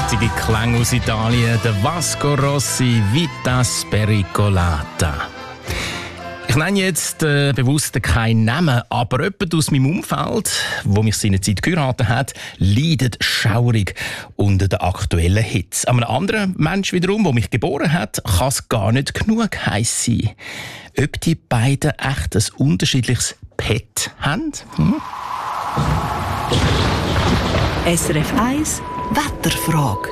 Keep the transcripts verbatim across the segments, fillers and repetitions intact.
Kräftige Klänge aus Italien, der Vasco Rossi, Vita Spericolata. Ich nenne jetzt äh, bewusst keinen Namen, aber jemand aus meinem Umfeld, der mich seinerzeit geheiratet hat, leidet schaurig unter der aktuellen Hitze. An einem anderen Mensch wiederum, der mich geboren hat, kann es gar nicht genug heiß sein. Ob die beiden echt ein unterschiedliches Pet haben? Hm? S R F eins Wetterfrage.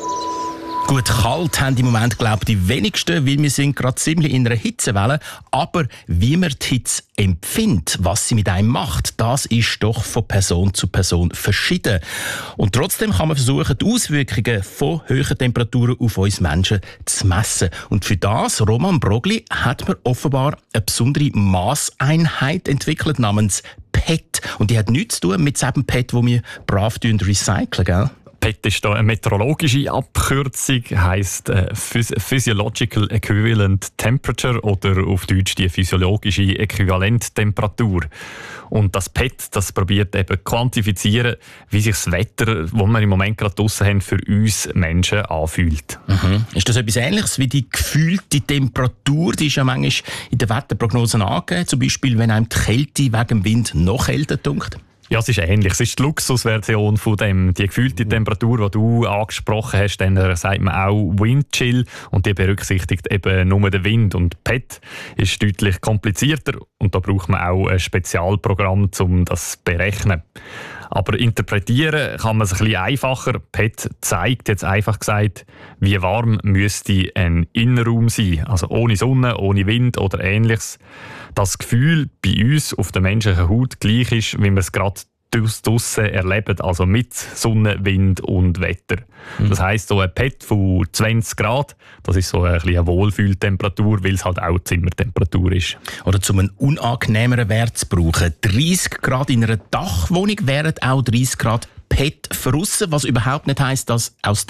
Gut, kalt haben im Moment, glaube ich, die wenigsten, weil wir sind gerade ziemlich in einer Hitzewelle. Aber wie man die Hitze empfindet, was sie mit einem macht, das ist doch von Person zu Person verschieden. Und trotzdem kann man versuchen, die Auswirkungen von hohen Temperaturen auf uns Menschen zu messen. Und für das, Roman Brogli, hat man offenbar eine besondere Maßeinheit entwickelt namens P E T. Und die hat nichts zu tun mit dem P E T, das wir brav recyceln, gell? P E T ist da eine meteorologische Abkürzung, heisst äh, Physiological Equivalent Temperature oder auf Deutsch die physiologische Äquivalenttemperatur. Und das P E T, das probiert eben quantifizieren, wie sich das Wetter, das wir im Moment gerade draussen haben, für uns Menschen anfühlt. Mhm. Ist das etwas Ähnliches wie die gefühlte Temperatur? Die ist ja manchmal in den Wetterprognosen angegeben, zum Beispiel wenn einem die Kälte wegen dem Wind noch kälter dunkt. Ja, es ist ähnlich. Es ist die Luxusversion von dem. Die gefühlte Temperatur, die du angesprochen hast, dann sagt man auch Windchill und die berücksichtigt eben nur den Wind. Und P E T ist deutlich komplizierter und da braucht man auch ein Spezialprogramm, um das zu berechnen. Aber interpretieren kann man es ein bisschen einfacher. P E T zeigt jetzt einfach gesagt, wie warm müsste ein Innenraum sein. Also ohne Sonne, ohne Wind oder Ähnliches. Das Gefühl bei uns auf der menschlichen Haut gleich ist, wie wir es gerade draussen erleben, also mit Sonne, Wind und Wetter. Mhm. Das heisst, so ein P E T von zwanzig Grad, das ist so ein bisschen eine Wohlfühltemperatur, weil es halt auch Zimmertemperatur ist. Oder um einen unangenehmeren Wert zu brauchen. dreißig Grad in einer Dachwohnung wären auch dreißig Grad P E T für aussen, was überhaupt nicht heisst, dass aus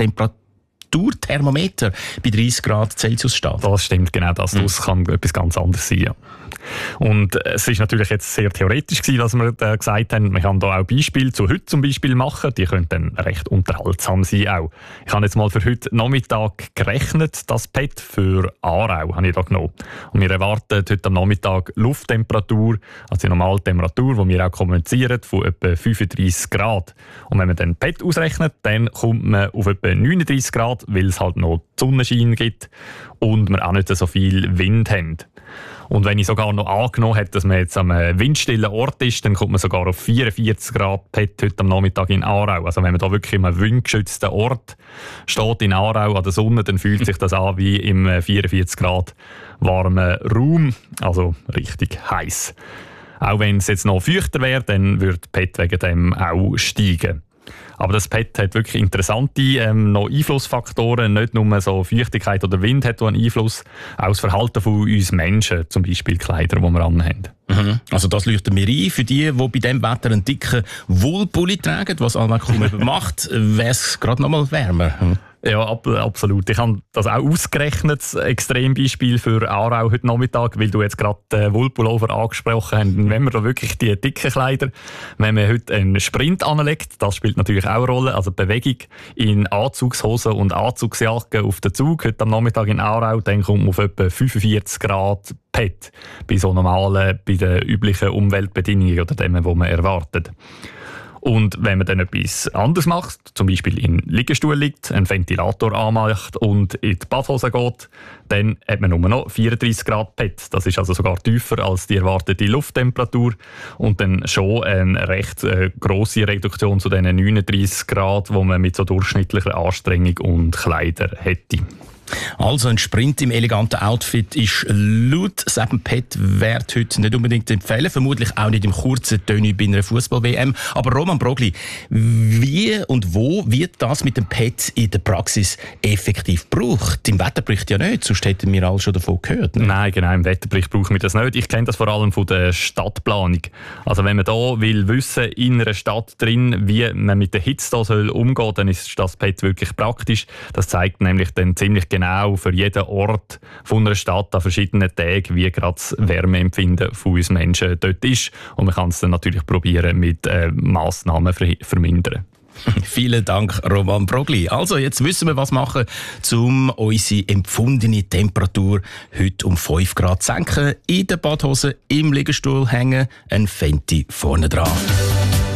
Temperaturthermometer bei dreißig Grad Celsius steht. Das stimmt, genau das. Das mhm. kann etwas ganz anderes sein. Ja. Und es ist natürlich jetzt sehr theoretisch gewesen, was wir da gesagt haben. Man kann da auch Beispiele zu heute zum Beispiel machen. Die können dann recht unterhaltsam sein auch. Ich habe jetzt mal für heute Nachmittag gerechnet, das P E T für Aarau habe ich da genommen. Und wir erwarten heute am Nachmittag Lufttemperatur, also die normale Temperatur, die wir auch kommunizieren, von etwa fünfunddreißig Grad. Und wenn man dann P E T ausrechnet, dann kommt man auf etwa neununddreißig Grad, weil es halt noch Sonnenschein gibt und wir auch nicht so viel Wind haben. Und wenn ich sogar noch angenommen hätte, dass man jetzt am windstillen Ort ist, dann kommt man sogar auf vierundvierzig Grad P E T heute am Nachmittag in Aarau. Also wenn man da wirklich in einem windgeschützten Ort steht in Aarau an der Sonne, dann fühlt sich das an wie im vierundvierzig Grad warmen Raum, also richtig heiß. Auch wenn es jetzt noch feuchter wäre, dann würde P E T wegen dem auch steigen. Aber das P E T hat wirklich interessante ähm, noch Einflussfaktoren. Nicht nur so Feuchtigkeit oder Wind hat einen Einfluss, auch das Verhalten von uns Menschen, zum Beispiel Kleider, die wir anhaben. Mhm. Also das leuchtet mir ein. Für die, die bei diesem Wetter einen dicken Wollpulli tragen, was Alma kaum macht, wäre es gerade noch mal wärmer. Mhm. Ja, ab, absolut. Ich habe das auch ausgerechnet, das Extrembeispiel für Aarau heute Nachmittag, weil du jetzt gerade den Wollpullover angesprochen hast. Wenn man da wirklich die dicken Kleider, wenn man heute einen Sprint anlegt, das spielt natürlich auch eine Rolle, also Bewegung in Anzugshosen und Anzugsjacke auf den Zug, heute am Nachmittag in Aarau, dann kommt man auf etwa fünfundvierzig Grad P E T, bei so normalen, bei den üblichen Umweltbedingungen oder dem, was man erwartet. Und wenn man dann etwas anderes macht, zum Beispiel in den Liegestuhl liegt, einen Ventilator anmacht und in die Badhose geht, dann hat man nur noch vierunddreißig Grad P E T. Das ist also sogar tiefer als die erwartete Lufttemperatur und dann schon eine recht äh, grosse Reduktion zu den neununddreißig Grad, die man mit so durchschnittlicher Anstrengung und Kleider hätte. Also ein Sprint im eleganten Outfit ist laut Seppen P E T-Wert heute nicht unbedingt zu empfehlen, vermutlich auch nicht im kurzen Tenue bei einer Fußball-W M. Aber Roman Brogli, wie und wo wird das mit dem P E T in der Praxis effektiv gebraucht? Im Wetterbericht ja nicht, sonst hätten wir alle schon davon gehört. Ne? Nein, genau, im Wetterbericht brauchen wir das nicht. Ich kenne das vor allem von der Stadtplanung. Also wenn man da will wissen, in einer Stadt drin, wie man mit der Hitze da soll umgehen, dann ist das P E T wirklich praktisch. Das zeigt nämlich dann ziemlich genau für jeden Ort von einer Stadt an verschiedenen Tagen, wie gerade das Wärmeempfinden von uns Menschen dort ist. Und man kann es dann natürlich probieren mit äh, Massnahmen ver- vermindern. Vielen Dank, Roman Brogli. Also, jetzt wissen wir, was machen, um unsere empfundene Temperatur heute um fünf Grad zu senken. In der Badhose, im Liegestuhl hängen, ein Fenty vorne dran.